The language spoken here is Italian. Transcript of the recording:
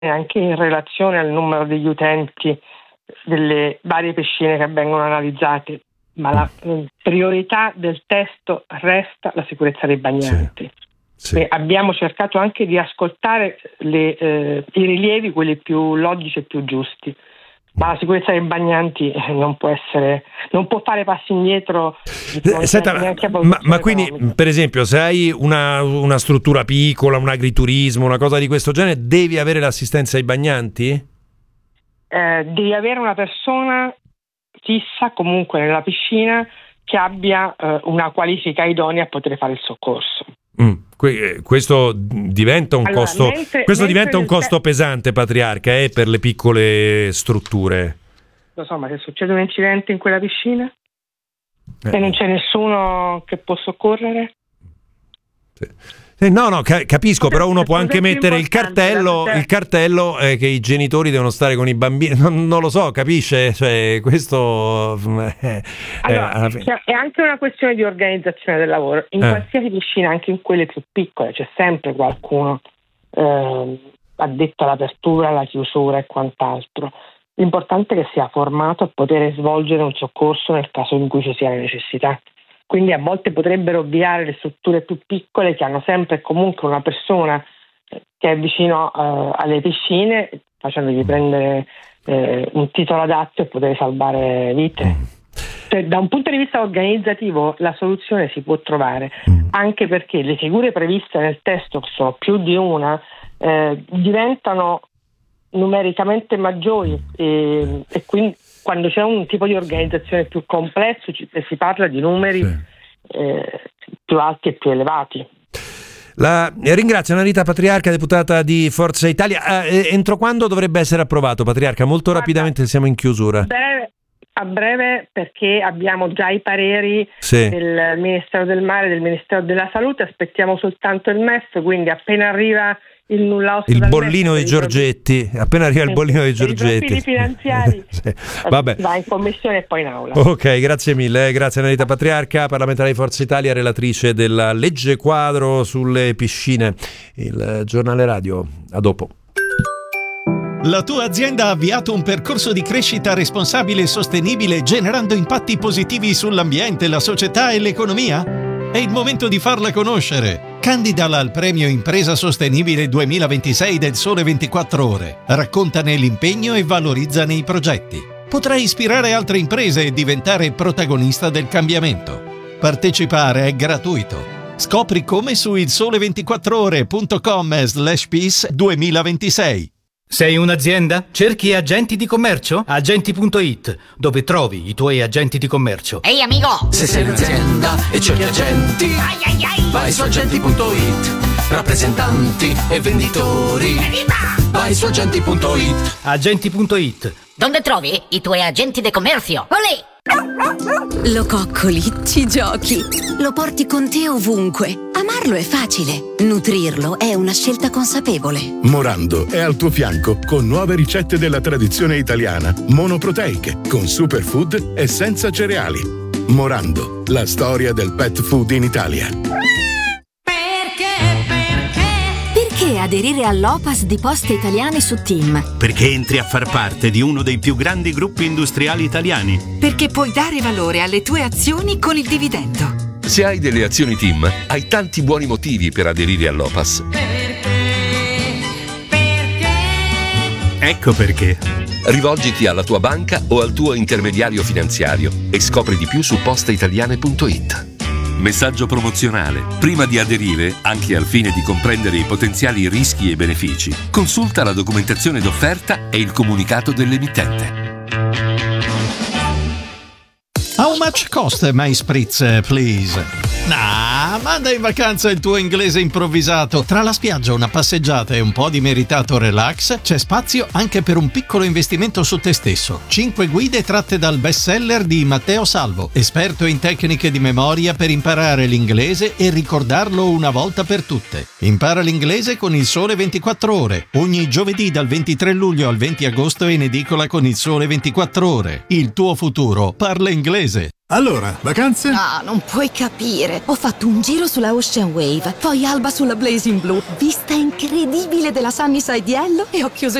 anche in relazione al numero degli utenti delle varie piscine che vengono analizzate, ma la priorità del testo resta la sicurezza dei bagnanti. Sì. Abbiamo cercato anche di ascoltare i rilievi, quelli più logici e più giusti, ma la sicurezza dei bagnanti non può fare passi indietro. Senta, ma quindi economica. Per esempio, se hai una struttura piccola, un agriturismo, una cosa di questo genere, devi avere l'assistenza ai bagnanti? Devi avere una persona fissa comunque nella piscina che abbia una qualifica idonea a poter fare il soccorso. Questo diventa un costo. Questo diventa un costo pesante, Patriarca, per le piccole strutture. Lo so, ma se succede un incidente in quella piscina e non c'è nessuno che può soccorrere? Sì. No, capisco, però uno può anche mettere il cartello che i genitori devono stare con i bambini, non lo so, capisce? Cioè, questo è anche una questione di organizzazione del lavoro. In qualsiasi piscina, anche in quelle più piccole, c'è sempre qualcuno addetto all'apertura, alla chiusura e quant'altro. L'importante è che sia formato a poter svolgere un soccorso nel caso in cui ci sia la necessità. Quindi a volte potrebbero ovviare le strutture più piccole che hanno sempre comunque una persona che è vicino alle piscine, facendogli prendere un titolo adatto e poter salvare vite. Cioè, da un punto di vista organizzativo la soluzione si può trovare, anche perché le figure previste nel testo, che sono più di una, diventano numericamente maggiori e quindi quando c'è un tipo di organizzazione più complesso si parla di numeri più alti e più elevati. La ringrazio, Anita Patriarca, deputata di Forza Italia. Entro quando dovrebbe essere approvato, Patriarca? Molto rapidamente, siamo in chiusura. A breve, perché abbiamo già i pareri del Ministero del Mare e del Ministero della Salute, aspettiamo soltanto il MEF, quindi appena arriva il nulla osta, il bollino di Giorgetti, appena arriva il bollino di Giorgetti, i profili finanziari va in commissione e poi in aula. Ok, grazie mille, grazie Anita Patriarca, parlamentare di Forza Italia, relatrice della legge quadro sulle piscine. Il giornale radio, a dopo. La tua azienda ha avviato un percorso di crescita responsabile e sostenibile, generando impatti positivi sull'ambiente, la società e l'economia? È il momento di farla conoscere. Candidala al premio Impresa Sostenibile 2026 del Sole 24 Ore. Raccontane l'impegno e valorizzane i progetti. Potrai ispirare altre imprese e diventare protagonista del cambiamento. Partecipare è gratuito. Scopri come su ilsole24ore.com/peace 2026. Sei un'azienda? Cerchi agenti di commercio? Agenti.it, dove trovi i tuoi agenti di commercio. Ehi amico! Se sei un'azienda e cerchi agenti, vai su agenti.it. Rappresentanti e venditori, vai su agenti.it. Agenti.it. Dove trovi i tuoi agenti di commercio? Olè! Lo coccoli, ci giochi, lo porti con te ovunque. Amarlo è facile, nutrirlo è una scelta consapevole. Morando è al tuo fianco con nuove ricette della tradizione italiana, monoproteiche, con superfood e senza cereali. Morando, la storia del pet food in Italia. Perché aderire all'OPAS di Poste Italiane su TIM? Perché entri a far parte di uno dei più grandi gruppi industriali italiani. Perché puoi dare valore alle tue azioni con il dividendo. Se hai delle azioni TIM, hai tanti buoni motivi per aderire all'OPAS. Ecco perché. Rivolgiti alla tua banca o al tuo intermediario finanziario e scopri di più su posteitaliane.it. Messaggio promozionale. Prima di aderire, anche al fine di comprendere i potenziali rischi e benefici, consulta la documentazione d'offerta e il comunicato dell'emittente. How much cost my spritz, please? Manda in vacanza il tuo inglese improvvisato. Tra la spiaggia, una passeggiata e un po' di meritato relax, c'è spazio anche per un piccolo investimento su te stesso. 5 guide tratte dal bestseller di Matteo Salvo, esperto in tecniche di memoria per imparare l'inglese e ricordarlo una volta per tutte. Impara l'inglese con il Sole 24 Ore. Ogni giovedì dal 23 luglio al 20 agosto in edicola con il Sole 24 Ore. Il tuo futuro parla inglese. Allora, vacanze? Ah, non puoi capire. Ho fatto un giro sulla Ocean Wave, poi Alba sulla Blazing Blue, vista incredibile della Sunnyside Yellow e ho chiuso